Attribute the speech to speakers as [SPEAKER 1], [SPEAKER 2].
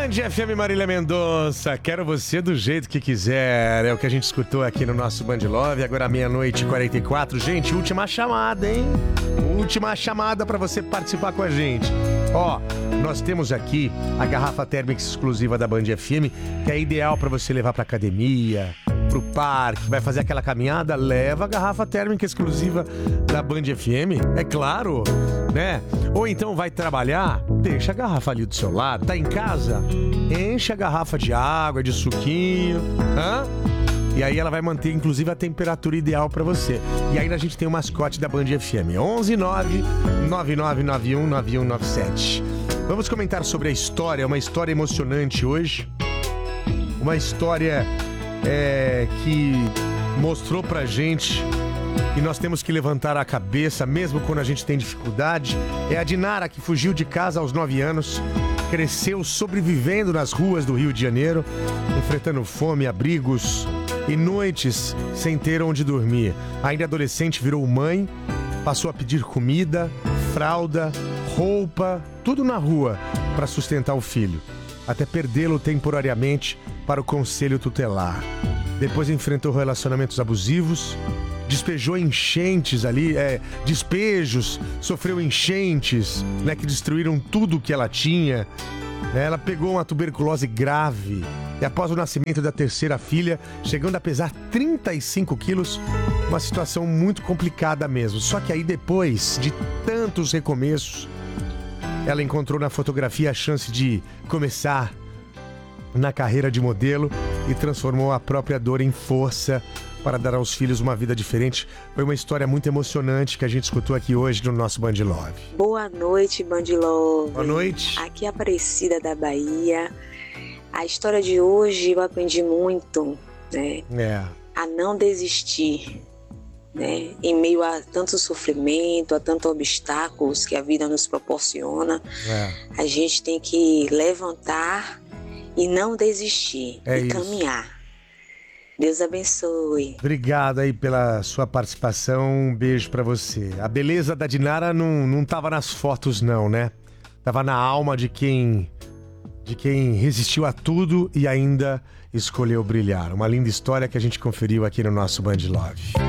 [SPEAKER 1] Band FM Marília Mendonça, quero você do jeito que quiser. É o que a gente escutou aqui no nosso Band Love. Agora 00:44. Gente, última chamada, hein? Última chamada pra você participar com a gente. Ó, nós temos aqui a garrafa térmica exclusiva da Band FM, que é ideal pra você levar pra academia, pro parque, vai fazer aquela caminhada, leva a garrafa térmica exclusiva da Band FM, é claro, né? Ou então vai trabalhar, deixa a garrafa ali do seu lado, tá em casa, enche a garrafa de água, de suquinho, e aí ela vai manter, inclusive, a temperatura ideal pra você. E ainda a gente tem o mascote da Band FM, 119-9991-9197. Vamos comentar sobre a história, uma história emocionante hoje. Uma história que mostrou pra gente que nós temos que levantar a cabeça, mesmo quando a gente tem dificuldade. É a Dinara, que fugiu de casa aos 9 anos, cresceu sobrevivendo nas ruas do Rio de Janeiro, enfrentando fome, abrigos e noites sem ter onde dormir. Ainda adolescente, virou mãe, passou a pedir comida, fralda, roupa, tudo na rua para sustentar o filho, até perdê-lo temporariamente para o conselho tutelar. Depois enfrentou relacionamentos abusivos, despejou enchentes ali, despejos, sofreu enchentes, né, que destruíram tudo que ela tinha. Ela pegou uma tuberculose grave e após o nascimento da terceira filha, chegando a pesar 35 quilos, uma situação muito complicada mesmo. Só que aí depois de tantos recomeços, ela encontrou na fotografia a chance de começar na carreira de modelo e transformou a própria dor em força para dar aos filhos uma vida diferente. Foi uma história muito emocionante que a gente escutou aqui hoje no nosso Band Love.
[SPEAKER 2] Boa noite, Band Love.
[SPEAKER 1] Boa noite.
[SPEAKER 2] Aqui é a Aparecida da Bahia. A história de hoje eu aprendi muito, né? A não desistir, né? Em meio a tanto sofrimento, a tantos obstáculos que a vida nos proporciona. A gente tem que levantar e não desistir, e caminhar. Deus abençoe.
[SPEAKER 1] Obrigado aí pela sua participação, um beijo pra você. A beleza da Dinara não tava nas fotos não, né? Tava na alma de quem resistiu a tudo e ainda escolheu brilhar. Uma linda história que a gente conferiu aqui no nosso Band Love.